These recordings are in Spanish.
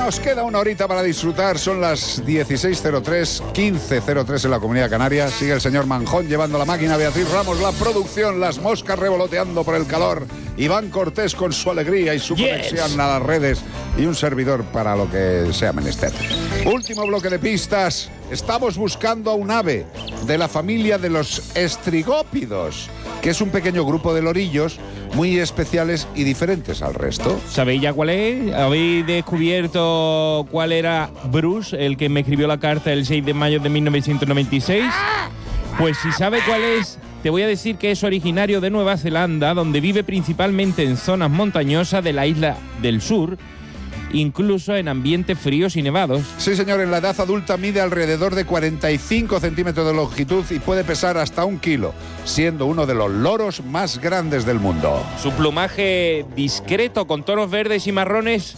Nos queda una horita para disfrutar, son las 16:03, 15:03 en la Comunidad Canaria. Sigue el señor Manjón llevando la máquina, Beatriz Ramos la producción, las moscas revoloteando por el calor, Iván Cortés con su alegría y su conexión a las redes y un servidor para lo que sea menester. Último bloque de pistas. Estamos buscando a un ave de la familia de los estrigópidos, que es un pequeño grupo de lorillos muy especiales y diferentes al resto. ¿Sabéis ya cuál es? ¿Habéis descubierto cuál era Bruce, el que me escribió la carta el 6 de mayo de 1996? Pues si sabe cuál es, te voy a decir que es originario de Nueva Zelanda, donde vive principalmente en zonas montañosas de la isla del sur, incluso en ambientes fríos y nevados. Sí, señor, en la edad adulta mide alrededor de 45 centímetros de longitud y puede pesar hasta 1 kilo, siendo uno de los loros más grandes del mundo. Su plumaje discreto con tonos verdes y marrones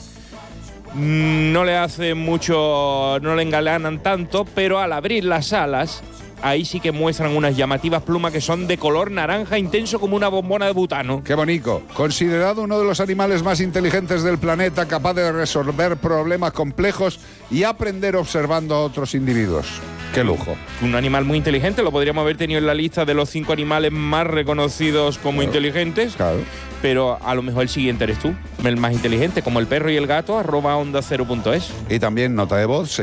no le hace mucho, no le engalanan tanto, pero al abrir las alas, ahí sí que muestran unas llamativas plumas que son de color naranja intenso como una bombona de butano. ¡Qué bonito! Considerado uno de los animales más inteligentes del planeta, capaz de resolver problemas complejos y aprender observando a otros individuos. ¡Qué lujo! Un animal muy inteligente, lo podríamos haber tenido en la lista de los 5 animales más reconocidos como inteligentes. Claro. Pero a lo mejor el siguiente eres tú, el más inteligente, como el perro y el gato, @onda0.es. Y también nota de voz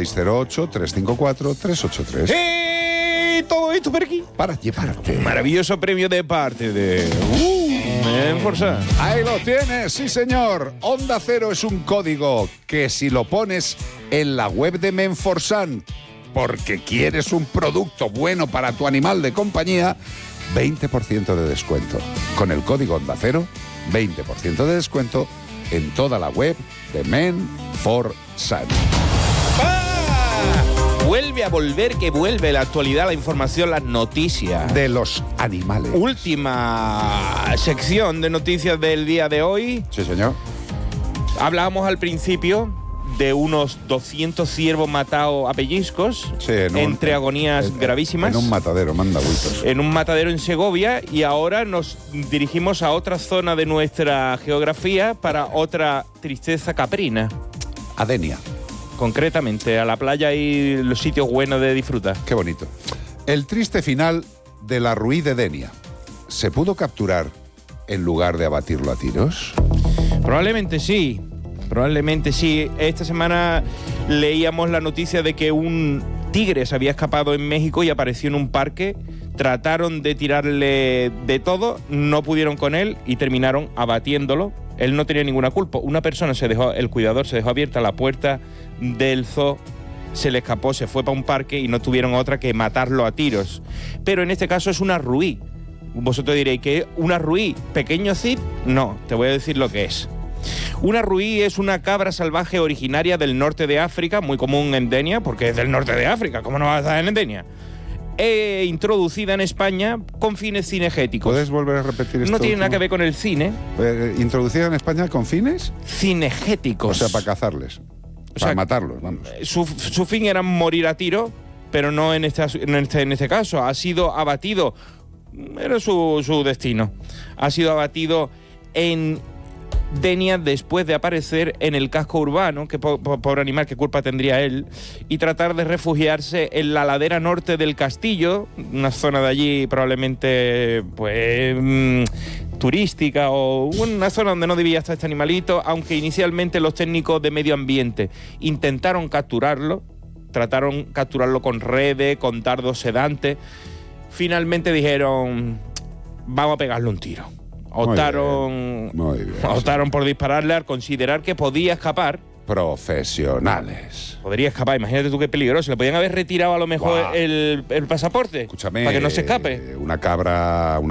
608-354-383. ¡Hey! Todo esto por aquí. Para llevarte. Maravilloso premio de parte de Menforsan. Ahí lo tienes, sí señor. Onda Cero es un código que si lo pones en la web de Menforsan porque quieres un producto bueno para tu animal de compañía, 20% de descuento. Con el código Onda Cero, 20% de descuento en toda la web de Menforsan. Vuelve a volver, que vuelve la actualidad, la información, las noticias. De los animales. Última sección de noticias del día de hoy. Sí, señor. Hablábamos al principio de unos 200 ciervos matados a pellizcos, Sí, entre agonías gravísimas. En un matadero, manda bultos. En un matadero en Segovia, y ahora nos dirigimos a otra zona de nuestra geografía para otra tristeza caprina. A Denia. Concretamente, a la playa y los sitios buenos de disfrutar. Qué bonito. El triste final de la Ruí de Denia. ¿Se pudo capturar en lugar de abatirlo a tiros? Probablemente sí. Probablemente sí. Esta semana leíamos la noticia de que un tigre se había escapado en México y apareció en un parque. Trataron de tirarle de todo, no pudieron con él y terminaron abatiéndolo. Él no tenía ninguna culpa. Una persona el cuidador se dejó abierta la puerta del zoo, se le escapó, se fue para un parque y no tuvieron otra que matarlo a tiros. Pero en este caso es una ruí. Vosotros diréis, ¿qué? ¿Una ruí? ¿Pequeño Cid? No, te voy a decir lo que es. Una ruí es una cabra salvaje originaria del norte de África, muy común en Denia, porque es del norte de África, ¿cómo no va a estar en Denia? Introducida en España con fines cinegéticos. ¿Puedes volver a repetir esto? No tiene nada que ver con el cine. ¿Introducida en España con fines? Cinegéticos. O sea, para cazarles. Para matarlos, vamos. Su fin era morir a tiro, pero no en este caso. Ha sido abatido. Era su destino. Ha sido abatido en Denia después de aparecer en el casco urbano, que pobre animal, qué culpa tendría él, y tratar de refugiarse en la ladera norte del castillo, una zona de allí probablemente pues turística o una zona donde no debía estar este animalito, aunque inicialmente los técnicos de medio ambiente intentaron capturarlo, trataron capturarlo con redes, con dardos sedantes. Finalmente dijeron, vamos a pegarle un tiro. Optaron por dispararle al considerar que podía escapar. Profesionales. Podría escapar, imagínate tú qué peligroso. Le podían haber retirado a lo mejor el pasaporte. Escúchame, para que no se escape. Una cabra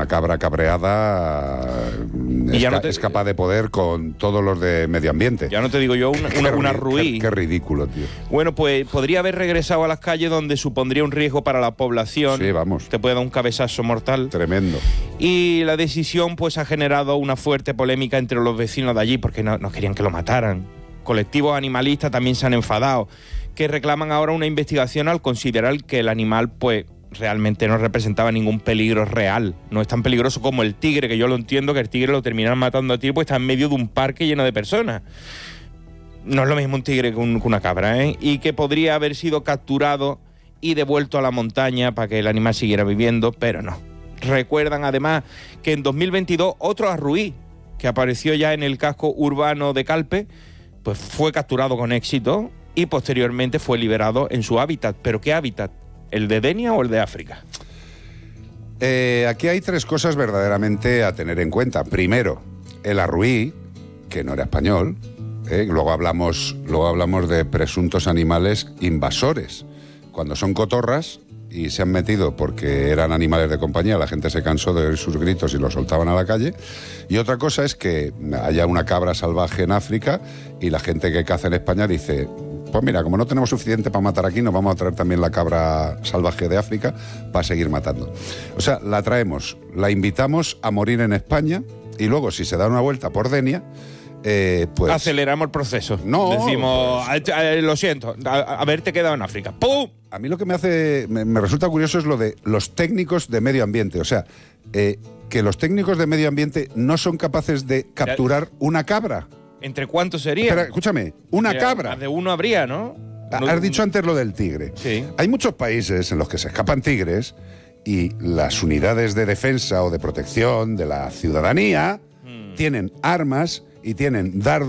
cabreada es capaz de poder con todos los de medio ambiente. Ya no te digo yo una ruí. Qué ridículo, tío. Bueno, pues podría haber regresado a las calles donde supondría un riesgo para la población. Sí, vamos. Te puede dar un cabezazo mortal. Tremendo. Y la decisión pues ha generado una fuerte polémica entre los vecinos de allí porque no querían que lo mataran. Colectivos animalistas también se han enfadado, que reclaman ahora una investigación al considerar que el animal pues realmente no representaba ningún peligro real. No es tan peligroso como el tigre, que yo lo entiendo, que el tigre lo terminaron matando a tiro, pues está en medio de un parque lleno de personas. no es lo mismo un tigre que una cabra, ¿eh? Y que podría haber sido capturado y devuelto a la montaña para que el animal siguiera viviendo, pero no. Recuerdan además que en 2022 otro arruí, que apareció ya en el casco urbano de Calpe, pues fue capturado con éxito y posteriormente fue liberado en su hábitat. ¿Pero qué hábitat? ¿El de Denia o el de África? Aquí hay tres cosas verdaderamente a tener en cuenta. Primero, el arruí, que no era español. Luego hablamos de presuntos animales invasores. Cuando son cotorras y se han metido porque eran animales de compañía, la gente se cansó de oír sus gritos y los soltaban a la calle. Y otra cosa es que haya una cabra salvaje en África y la gente que caza en España dice: pues mira, como no tenemos suficiente para matar aquí, nos vamos a traer también la cabra salvaje de África para seguir matando. O sea, la traemos, la invitamos a morir en España y luego, si se da una vuelta por Denia, pues... aceleramos el proceso. No. Decimos, lo siento, haberte quedado en África. ¡Pum! A mí lo que me resulta curioso es lo de los técnicos de medio ambiente. O sea, que los técnicos de medio ambiente no son capaces de capturar una cabra. ¿Entre cuántos sería? Espera, escúchame, una cabra. Más de uno habría, ¿no? Has dicho antes lo del tigre. Sí. Hay muchos países en los que se escapan tigres y las unidades de defensa o de protección de la ciudadanía tienen armas y tienen dardos